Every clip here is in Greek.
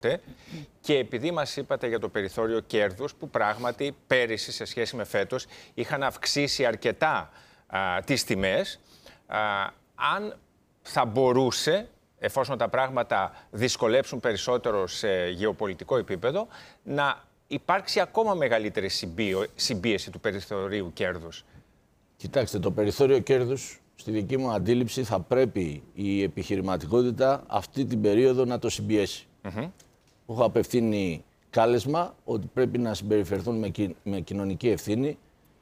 Και επειδή μας είπατε για το περιθώριο κέρδους, που πράγματι πέρυσι σε σχέση με φέτος είχαν αυξήσει αρκετά τις τιμές, αν θα μπορούσε, εφόσον τα πράγματα δυσκολέψουν περισσότερο σε γεωπολιτικό επίπεδο, να υπάρξει ακόμα μεγαλύτερη συμπίεση του περιθωρίου κέρδους. Κοιτάξτε, το περιθώριο κέρδους, στη δική μου αντίληψη, θα πρέπει η επιχειρηματικότητα αυτή την περίοδο να το συμπιέσει. Έχω απευθύνει κάλεσμα ότι πρέπει να συμπεριφερθούν με κοινωνική ευθύνη.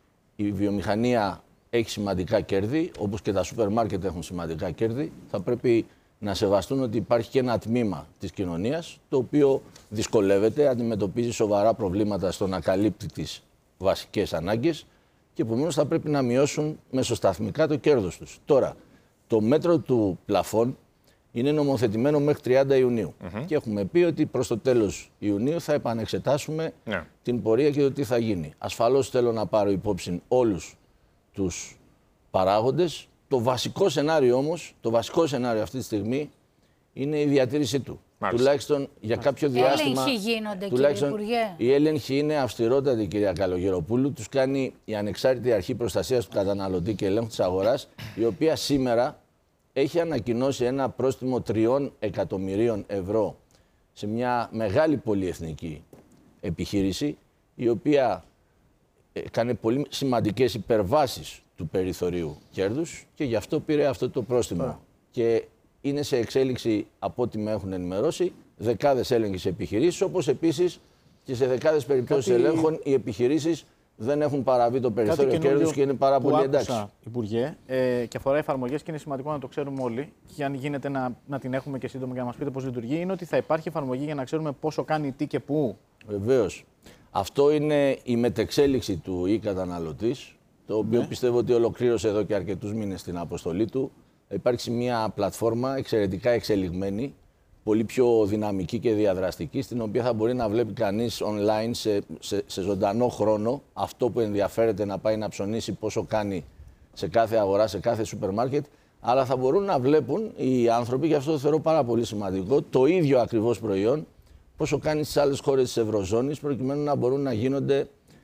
Η βιομηχανία έχει σημαντικά κέρδη, όπως και τα σούπερ μάρκετ έχουν σημαντικά κέρδη. Θα πρέπει να σεβαστούν ότι υπάρχει και ένα τμήμα της κοινωνίας, το οποίο δυσκολεύεται, αντιμετωπίζει σοβαρά προβλήματα στο να καλύπτει τις βασικές ανάγκες και επομένως θα πρέπει να μειώσουν μεσοσταθμικά το κέρδος τους. Τώρα, το μέτρο του πλαφόν είναι νομοθετημένο μέχρι 30 Ιουνίου. Και έχουμε πει ότι προς το τέλος Ιουνίου θα επανεξετάσουμε την πορεία και το τι θα γίνει. Ασφαλώς θέλω να πάρω υπόψη όλους τους παράγοντες. Το βασικό σενάριο όμως, το βασικό σενάριο αυτή τη στιγμή είναι η διατήρησή του. Τουλάχιστον για κάποιο διάστημα. Έλεγχοι γίνονται, κύριε Υπουργέ. Η έλεγχη είναι αυστηρότατη, κυρία Καλογεροπούλου. Τους κάνει η Ανεξάρτητη Αρχή Προστασίας του Καταναλωτή και Ελέγχου της Αγοράς, η οποία σήμερα έχει ανακοινώσει ένα πρόστιμο 3 εκατομμυρίων ευρώ σε μια μεγάλη πολυεθνική επιχείρηση, η οποία έκανε πολύ σημαντικές υπερβάσεις του περιθωρίου κέρδους και γι' αυτό πήρε αυτό το πρόστιμο. Και είναι σε εξέλιξη, από ό,τι με έχουν ενημερώσει, δεκάδες έλεγχοι σε επιχειρήσεις, όπως επίσης και σε δεκάδες περιπτώσεις ελέγχων οι επιχειρήσεις δεν έχουν παραβεί το περιθώριο κέρδους και είναι πάρα πολύ εντάξει. Υπουργέ, και αφορά εφαρμογές και είναι σημαντικό να το ξέρουμε όλοι, και αν γίνεται να την έχουμε και σύντομα και να μας πείτε πώς λειτουργεί, είναι ότι θα υπάρχει εφαρμογή για να ξέρουμε πόσο κάνει τι και πού. Βεβαίως. Αυτό είναι η μετεξέλιξη του e-καταναλωτής, το οποίο πιστεύω ότι ολοκλήρωσε εδώ και αρκετούς μήνες την αποστολή του. Θα υπάρξει μια πλατφόρμα εξαιρετικά εξελιγμένη, πολύ πιο δυναμική και διαδραστική, στην οποία θα μπορεί να βλέπει κανείς online σε ζωντανό χρόνο αυτό που ενδιαφέρεται να πάει να ψωνίσει, πόσο κάνει σε κάθε αγορά, σε κάθε σούπερ μάρκετ, αλλά θα μπορούν να βλέπουν οι άνθρωποι, και αυτό το θεωρώ πάρα πολύ σημαντικό, το ίδιο ακριβώς προϊόν, πόσο κάνει στις άλλες χώρες της Ευρωζώνης, προκειμένου να μπορούν να γίνονται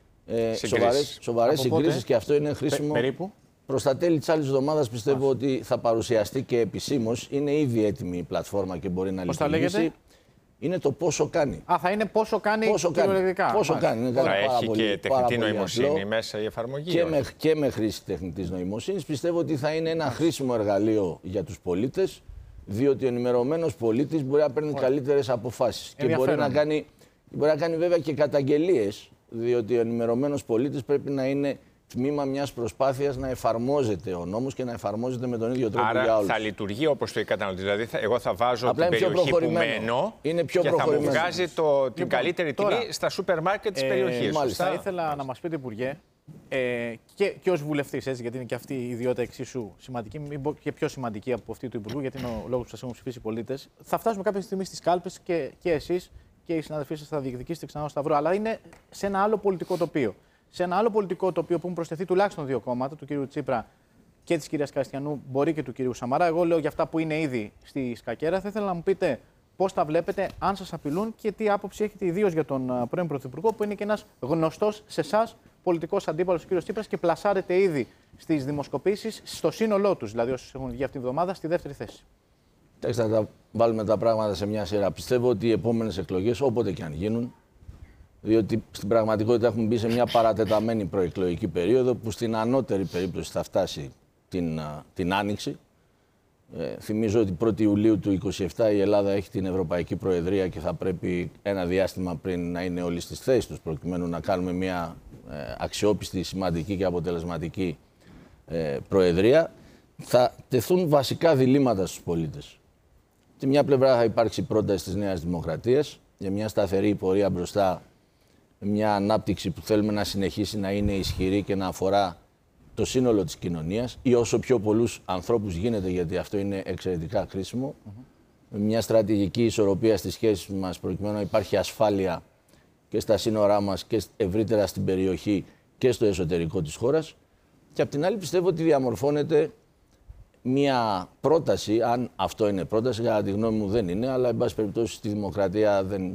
σοβαρές συγκρίσεις, και αυτό είναι χρήσιμο. Περίπου. Προς τα τέλη της άλλης εβδομάδας πιστεύω ότι θα παρουσιαστεί και επισήμως. Είναι ήδη έτοιμη η πλατφόρμα και μπορεί να λειτουργήσει. Είναι το πόσο κάνει. Θα είναι πόσο κάνει κυριολεκτικά. Πόσο κάνει. Θα έχει και τεχνητή νοημοσύνη μέσα η εφαρμογή. Και με χρήση τεχνητής νοημοσύνης. Πιστεύω ότι θα είναι ένα χρήσιμο εργαλείο για τους πολίτες, διότι ο ενημερωμένος πολίτης μπορεί να παίρνει καλύτερες αποφάσεις. Και μπορεί να κάνει βέβαια και καταγγελίες, διότι ο ενημερωμένος πολίτης πρέπει να είναι τμήμα μιας προσπάθειας να εφαρμόζεται ο νόμος και να εφαρμόζεται με τον ίδιο τρόπο για όλους. Θα λειτουργεί όπως το e-καταναλωτή. Δηλαδή, εγώ θα βάζω την περιοχή που μένω και θα μου βγάζει την καλύτερη τιμή στα σούπερ μάρκετ της περιοχής. Θα ήθελα να μας πείτε, Υπουργέ, και ως βουλευτής, γιατί είναι και αυτή η ιδιότητα εξίσου σημαντική, και πιο σημαντική από αυτή του Υπουργού, γιατί είναι ο λόγος που σας έχουν ψηφίσει οι πολίτες. Θα φτάσουμε κάποια στιγμή στις κάλπες και εσείς και οι συναδελφοί σας θα διεκδικήσετε ξανά σταυρό, αλλά είναι σε ένα άλλο πολιτικό τοπίο. Σε ένα άλλο πολιτικό τοπίο που έχουν προσθεθεί τουλάχιστον δύο κόμματα, του κ. Τσίπρα και της κ. Καστιανού, μπορεί και του κ. Σαμαρά. Εγώ λέω για αυτά που είναι ήδη στη σκακέρα. Θα ήθελα να μου πείτε πώς τα βλέπετε, αν σας απειλούν και τι άποψη έχετε ιδίως για τον πρώην Πρωθυπουργό, που είναι και ένας γνωστός σε εσάς πολιτικός αντίπαλος, ο κ. Τσίπρας, και πλασάρεται ήδη στις δημοσκοπήσεις στο σύνολό τους, δηλαδή όσους έχουν βγει αυτή τη βδομάδα, στη δεύτερη θέση. Θα τα βάλουμε τα πράγματα σε μια σειρά. Πιστεύω ότι οι επόμενες εκλογές, όποτε και αν γίνουν, διότι στην πραγματικότητα έχουμε μπει σε μια παρατεταμένη προεκλογική περίοδο που στην ανώτερη περίπτωση θα φτάσει την Άνοιξη. Θυμίζω ότι 1η Ιουλίου του 2027 η Ελλάδα έχει την Ευρωπαϊκή Προεδρία και θα πρέπει ένα διάστημα πριν να είναι όλοι στις θέσεις τους, προκειμένου να κάνουμε μια αξιόπιστη, σημαντική και αποτελεσματική Προεδρία. Θα τεθούν βασικά διλήμματα στους πολίτες. Τη μια πλευρά θα υπάρξει πρόταση της Νέας Δημοκρατίας για μια σταθερή πορεία μπροστά, μια ανάπτυξη που θέλουμε να συνεχίσει να είναι ισχυρή και να αφορά το σύνολο της κοινωνίας ή όσο πιο πολλούς ανθρώπους γίνεται, γιατί αυτό είναι εξαιρετικά χρήσιμο. Μια στρατηγική ισορροπία στις σχέσεις μας, προκειμένου να υπάρχει ασφάλεια και στα σύνορά μας και ευρύτερα στην περιοχή και στο εσωτερικό της χώρας. Και απ' την άλλη πιστεύω ότι διαμορφώνεται μια πρόταση, αν αυτό είναι πρόταση, κατά τη γνώμη μου δεν είναι, αλλά εν πάση περιπτώσει στη δημοκρατία δεν